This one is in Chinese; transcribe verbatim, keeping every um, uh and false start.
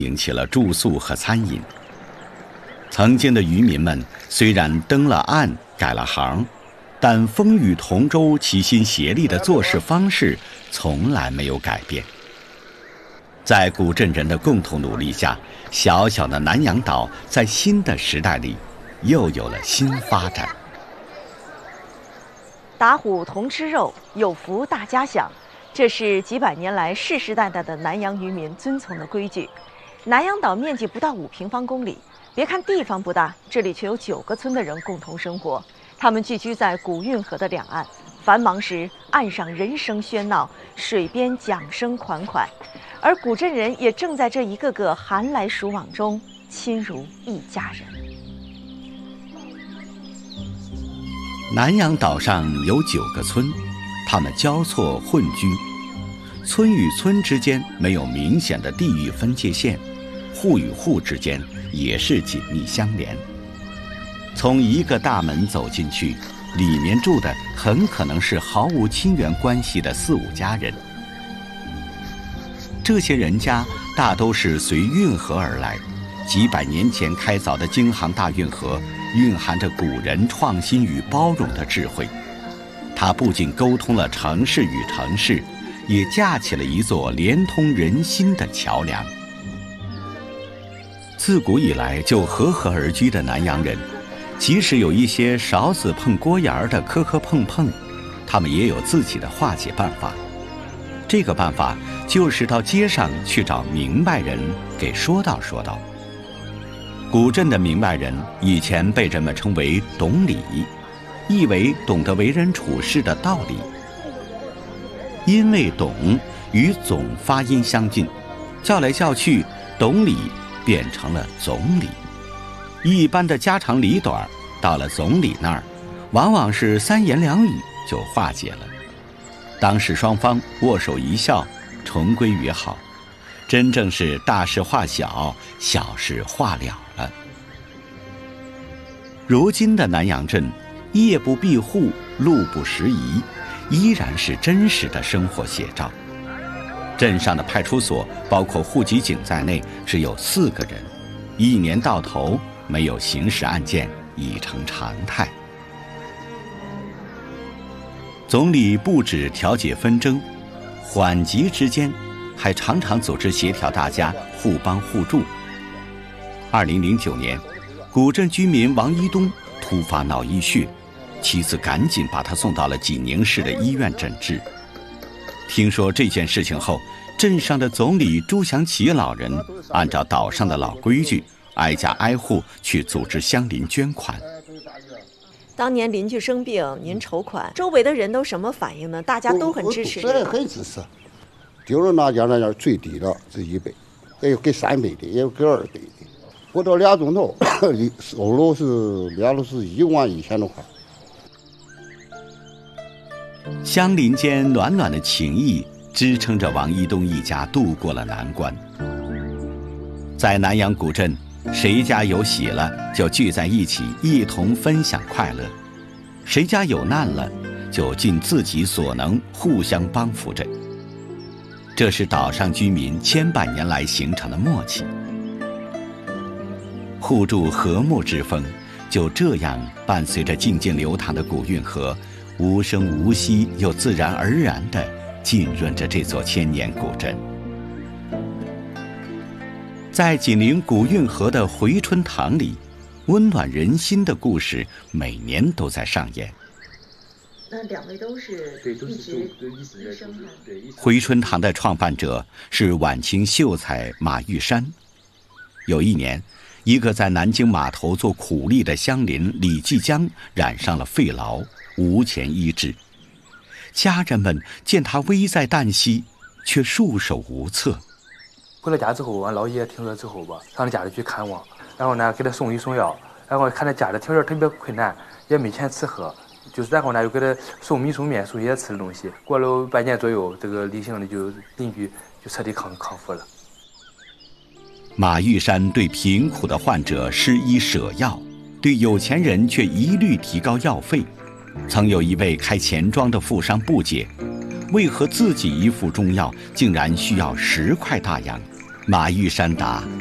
引起了住宿和餐饮。曾经的渔民们虽然登了岸改了行，但风雨同舟齐心协力的做事方式从来没有改变。在古镇人的共同努力下，小小的南洋岛在新的时代里又有了新发展。 打虎同吃肉，有福大家享，这是几百年来世世代代的南洋渔民遵从的规矩。南洋岛面积不到五平方公里，别看地方不大，这里却有九个村的人共同生活。他们聚居在古运河的两岸，繁忙时岸上人声喧闹，水边桨声款款，而古镇人也正在这一个个寒来暑往中亲如一家人。 南洋岛上有九个村，他们交错混居，村与村之间没有明显的地域分界线，户与户之间也是紧密相连。从一个大门走进去，里面住的很可能是毫无亲缘关系的四五家人。这些人家大都是随运河而来，几百年前开凿的京杭大运河蕴含着古人创新与包容的智慧，它不仅沟通了城市与城市，也架起了一座连通人心的桥梁。自古以来就和和而居的南洋人，即使有一些勺子碰锅沿儿的磕磕碰碰，他们也有自己的化解办法。这个办法就是到街上去找明白人给说道说道。古镇的明白人以前被人们称为懂礼，意为懂得为人处事的道理。因为懂与总发音相近，叫来叫去，懂礼变成了总理。一般的家长里短到了总理那儿，往往是三言两语就化解了。当时双方握手一笑，重归于好，真正是大事化小，小事化了了。如今的南阳镇，夜不闭户，路不拾遗，依然是真实的生活写照。镇上的派出所包括户籍警在内只有四个人，一年到头没有刑事案件，已成常态。总理不止调解纷争，缓急之间还常常组织协调大家互帮互助。二零零九年，古镇居民王一东突发脑溢血，妻子赶紧把他送到了济宁市的医院诊治。听说这件事情后，镇上的总理朱祥奇老人按照岛上的老规矩，挨家挨户去组织乡邻捐款。 当年邻居生病，您筹款，周围的人都什么反应呢？大家都很支持。 这很支持，丢了那家那家最低的是一倍，也有给三倍的，也有给二倍的。不到俩钟头，收入是俩都是一万一千多块。 乡邻间暖暖的情谊支撑着王一东一家度过了难关。在南阳古镇，谁家有喜了就聚在一起一同分享快乐，谁家有难了就尽自己所能互相帮扶着。这是岛上居民千百年来形成的默契，互助和睦之风就这样伴随着静静流淌的古运河，无声无息又自然而然地浸润着这座千年古镇。在紧邻古运河的回春堂里，温暖人心的故事每年都在上演。 那两位都是一直医生吗？ 回春堂的创办者是晚清秀才马玉山。有一年，一个在南京码头做苦力的乡邻李继江染上了肺痨，无钱医治。家人们见他危在旦夕，却束手无策。 回了家之后，俺姥爷听说之后吧，上他家里去看望，然后呢给他送医送药，然后看他家里条件特别困难，也没钱吃喝，就是然后呢又给他送米送面送一些吃的东西。过了半年左右，这个李姓的就邻居就彻底康康复了。 马玉山对贫苦的患者施医舍药，对有钱人却一律提高药费。曾有一位开钱庄的富商不解，为何自己一副中药竟然需要十块大洋， 马玉山答：